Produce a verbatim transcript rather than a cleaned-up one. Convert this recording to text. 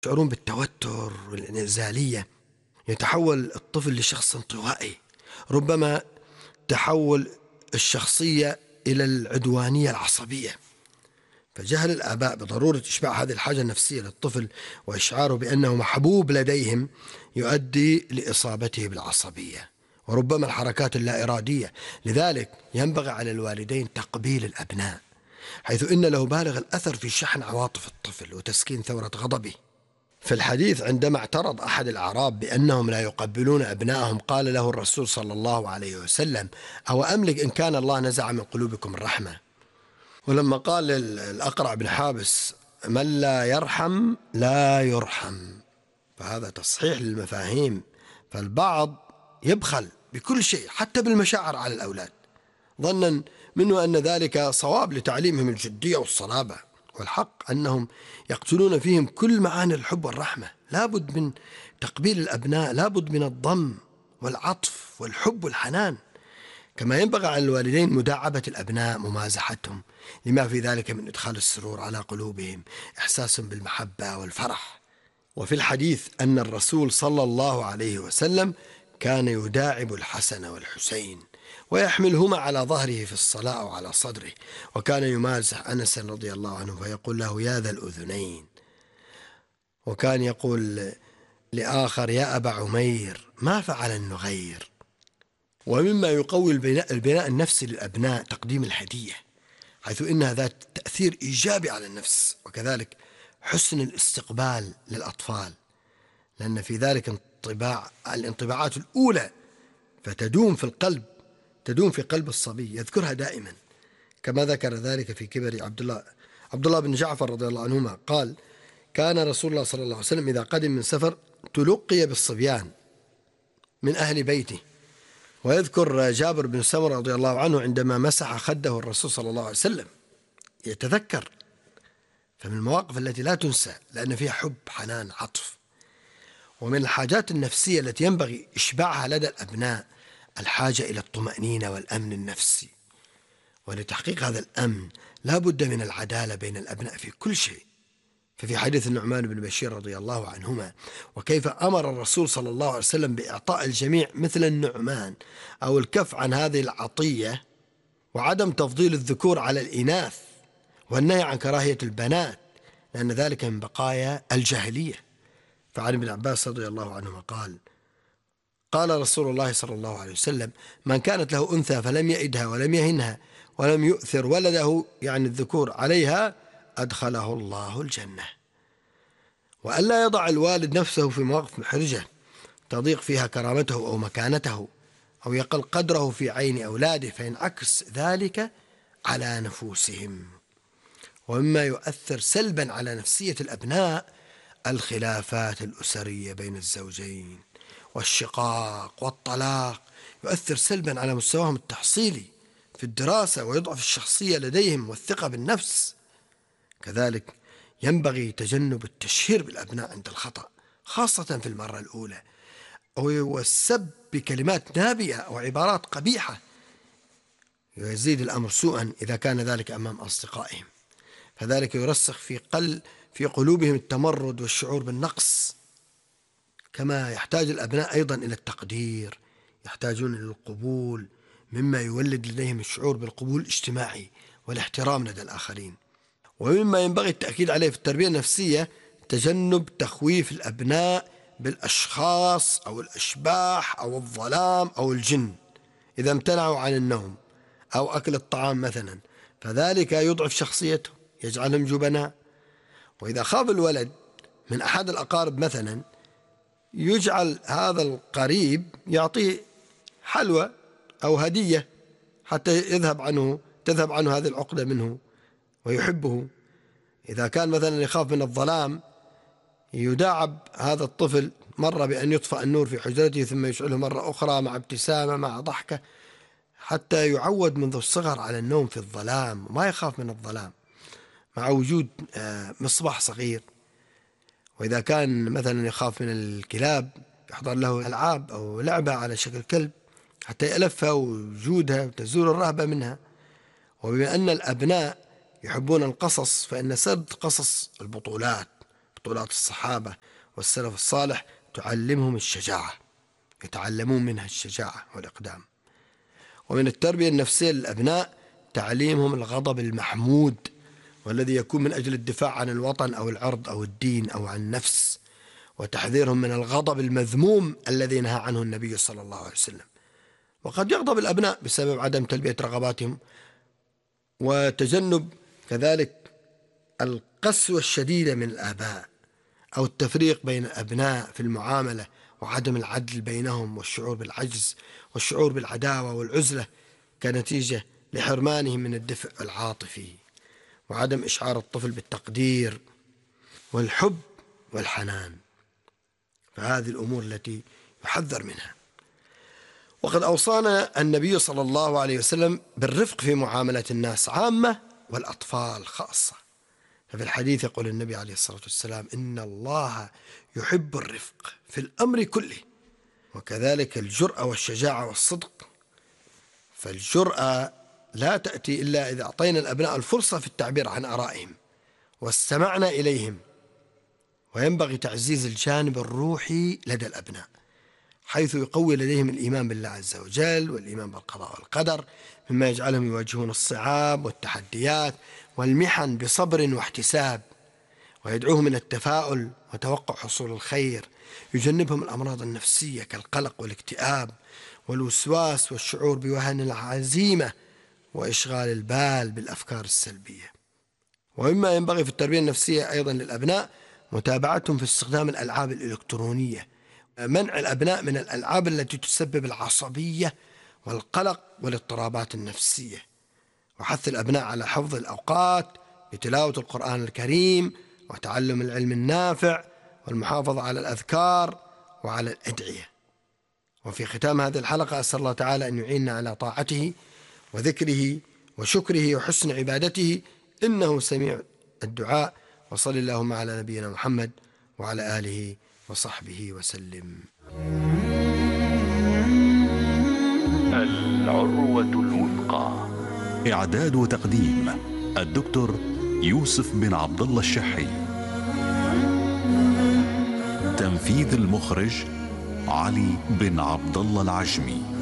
يشعرون بالتوتر والانعزالية، يتحول الطفل لشخص انطوائي، ربما تحول الشخصية إلى العدوانية العصبية. فجهل الآباء بضرورة إشباع هذه الحاجة النفسية للطفل وإشعاره بأنه محبوب لديهم يؤدي لإصابته بالعصبية وربما الحركات اللا إرادية. لذلك ينبغي على الوالدين تقبيل الأبناء، حيث إن له بالغ الأثر في شحن عواطف الطفل وتسكين ثورة غضبه. في الحديث عندما اعترض أحد الأعراب بأنهم لا يقبلون أبنائهم، قال له الرسول صلى الله عليه وسلم: أو أملك إن كان الله نزع من قلوبكم الرحمة. ولما قال الأقرع بن حابس: من لا يرحم لا يرحم، فهذا تصحيح للمفاهيم. فالبعض يبخل بكل شيء حتى بالمشاعر على الأولاد، ظنا منه أن ذلك صواب لتعليمهم الجدية والصلابة، والحق أنهم يقتلون فيهم كل معاني الحب والرحمة. لابد من تقبيل الأبناء، لابد من الضم والعطف والحب والحنان. كما ينبغي على الوالدين مداعبة الأبناء، ممازحتهم لما في ذلك من إدخال السرور على قلوبهم، إحساس بالمحبة والفرح. وفي الحديث أن الرسول صلى الله عليه وسلم كان يداعب الحسن والحسين ويحملهما على ظهره في الصلاة أو على صدره، وكان يمازح أنس رضي الله عنه فيقول له: يا ذا الأذنين. وكان يقول لآخر: يا أبا عمير ما فعل النغير. ومما يقوي البناء, البناء النفسي للأبناء تقديم الهدية، حيث إنها ذات تأثير إيجابي على النفس، وكذلك حسن الاستقبال للأطفال، لأن في ذلك انطباع الانطباعات الأولى فتدوم في القلب، تدوم في قلب الصبي، يذكرها دائما، كما ذكر ذلك في كبر عبد الله عبد الله بن جعفر رضي الله عنهما قال: كان رسول الله صلى الله عليه وسلم إذا قدم من سفر تلقي بالصبيان من أهل بيته. ويذكر جابر بن سمرة رضي الله عنه عندما مسح خده الرسول صلى الله عليه وسلم، يتذكر. فمن المواقف التي لا تنسى لأن فيها حب، حنان، عطف. ومن الحاجات النفسية التي ينبغي إشباعها لدى الأبناء الحاجة إلى الطمأنينة والأمن النفسي. ولتحقيق هذا الأمن لا بد من العدالة بين الأبناء في كل شيء. ففي حديث النعمان بن بشير رضي الله عنهما: وكيف أمر الرسول صلى الله عليه وسلم بإعطاء الجميع مثل النعمان، أو الكف عن هذه العطية، وعدم تفضيل الذكور على الإناث، والنهي عن كراهية البنات، لأن ذلك من بقايا الجاهلية. فعن ابن عباس رضي الله عنهما قال: قال رسول الله صلى الله عليه وسلم: من كانت له أنثى فلم يئدها ولم يهنها ولم يؤثر ولده، يعني الذكور، عليها أدخله الله الجنة. وألا يضع الوالد نفسه في مواقف محرجة تضيق فيها كرامته أو مكانته، أو يقل قدره في عين أولاده، فينعكس ذلك على نفوسهم. ومما يؤثر سلبا على نفسية الأبناء الخلافات الأسرية بين الزوجين والشقاق والطلاق، يؤثر سلبا على مستواهم التحصيلي في الدراسة، ويضعف الشخصية لديهم والثقة بالنفس. كذلك ينبغي تجنب التشهير بالأبناء عند الخطأ، خاصة في المرة الأولى، أو السب بكلمات نابئة أو عبارات قبيحة، ويزيد الأمر سوءا إذا كان ذلك أمام أصدقائهم، فذلك يرسخ في قل في قلوبهم التمرد والشعور بالنقص. كما يحتاج الأبناء أيضا إلى التقدير، يحتاجون إلى القبول، مما يولد لديهم الشعور بالقبول الاجتماعي والاحترام لدى الآخرين. ومما ينبغي التأكيد عليه في التربية النفسية تجنب تخويف الأبناء بالأشخاص أو الأشباح أو الظلام أو الجن إذا امتنعوا عن النوم أو أكل الطعام مثلا، فذلك يضعف شخصيته، يجعلهم جبناء. وإذا خاف الولد من أحد الأقارب مثلا، يجعل هذا القريب يعطيه حلوى أو هدية حتى يذهب عنه تذهب عنه هذه العقدة منه ويحبه. إذا كان مثلا يخاف من الظلام، يداعب هذا الطفل مرة بأن يطفأ النور في حجرته، ثم يشعله مرة أخرى مع ابتسامة مع ضحكة، حتى يعود منذ الصغر على النوم في الظلام وما يخاف من الظلام، مع وجود مصباح صغير. وإذا كان مثلا يخاف من الكلاب، يحضر له ألعاب أو لعبة على شكل كلب حتى يألفها وجودها وتزول الرهبة منها. وبما أن الأبناء يحبون القصص، فإن سرد قصص البطولات بطولات الصحابة والسلف الصالح تعلمهم الشجاعة، يتعلمون منها الشجاعة والإقدام. ومن التربية النفسية للأبناء تعليمهم الغضب المحمود، والذي يكون من أجل الدفاع عن الوطن أو العرض أو الدين أو عن النفس، وتحذيرهم من الغضب المذموم الذي نهى عنه النبي صلى الله عليه وسلم. وقد يغضب الأبناء بسبب عدم تلبية رغباتهم، وتجنب كذلك القسوة الشديدة من الآباء، أو التفريق بين الأبناء في المعاملة، وعدم العدل بينهم، والشعور بالعجز والشعور بالعداوة والعزلة كنتيجة لحرمانهم من الدفء العاطفي، وعدم إشعار الطفل بالتقدير والحب والحنان. فهذه الأمور التي يحذر منها. وقد أوصانا النبي صلى الله عليه وسلم بالرفق في معاملة الناس عامة والأطفال خاصة. ففي الحديث يقول النبي عليه الصلاة والسلام: إن الله يحب الرفق في الأمر كله، وكذلك الجرأة والشجاعة والصدق. فالجرأة لا تأتي إلا إذا أعطينا الأبناء الفرصة في التعبير عن آرائهم واستمعنا إليهم. وينبغي تعزيز الجانب الروحي لدى الأبناء، حيث يقوي لديهم الإيمان بالله عز وجل والإيمان بالقضاء والقدر، مما يجعلهم يواجهون الصعاب والتحديات والمحن بصبر واحتساب، ويدعوهم إلى التفاؤل وتوقع حصول الخير، يجنبهم الأمراض النفسية كالقلق والاكتئاب والوسواس والشعور بوهن العزيمة وإشغال البال بالأفكار السلبية. ومما ينبغي في التربية النفسية أيضا للأبناء متابعتهم في استخدام الألعاب الإلكترونية، منع الأبناء من الألعاب التي تسبب العصبية والقلق والاضطرابات النفسية، وحث الأبناء على حفظ الأوقات بتلاوة القرآن الكريم وتعلم العلم النافع والمحافظة على الأذكار وعلى الأدعية. وفي ختام هذه الحلقة أسأل الله تعالى أن يعيننا على طاعته وذكره وشكره وحسن عبادته، إنه سميع الدعاء. وصل اللهم على نبينا محمد وعلى آله وصحبه وسلم. العروة الوثقى. إعداد وتقديم الدكتور يوسف بن عبد الله الشحي. تنفيذ المخرج علي بن عبد الله العجمي.